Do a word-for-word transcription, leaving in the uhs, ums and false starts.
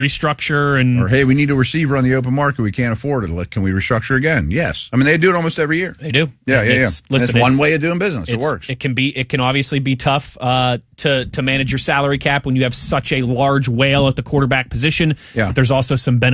restructure and or hey, we need a receiver on the open market, we can't afford it. Can we restructure again? Yes. I mean, they do it almost every year. They do. Yeah, yeah, yeah. It's, listen, it's one it's, way of doing business. It works. It can be. It can obviously be tough uh, to to manage your salary cap when you have such a large whale at the quarterback position. Yeah. But there's also some benefits.